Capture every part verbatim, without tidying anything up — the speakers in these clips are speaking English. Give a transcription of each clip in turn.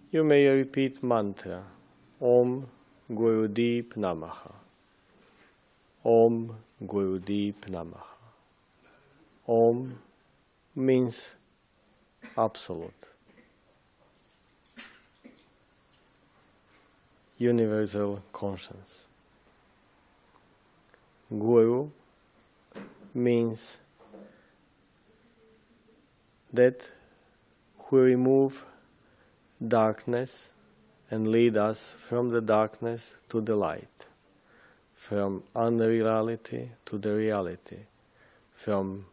You may repeat mantra, Om Gurudeep Namaha. Om Gurudeep Namaha. Om means absolute, universal conscience. Guru means that who remove darkness and lead us from the darkness to the light, from unreality to the reality, from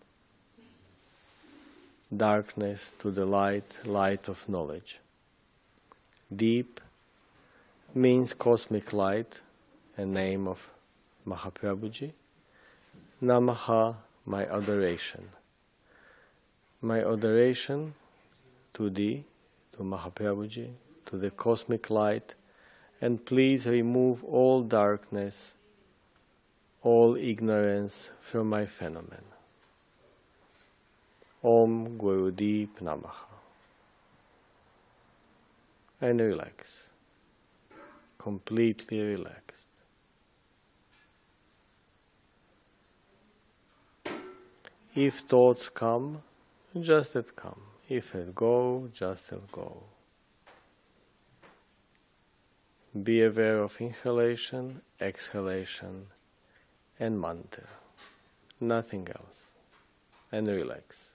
darkness to the light, light of knowledge. Deep means cosmic light, a name of Mahaprabhuji. Namaha, my adoration. My adoration to thee, to Mahaprabhuji, to the cosmic light, and please remove all darkness, all ignorance from my phenomenon. Om Gurudeep Namaha. And relax. Completely relaxed. If thoughts come, just let come. If let go, just let go. Be aware of inhalation, exhalation, and mantra. Nothing else. And relax.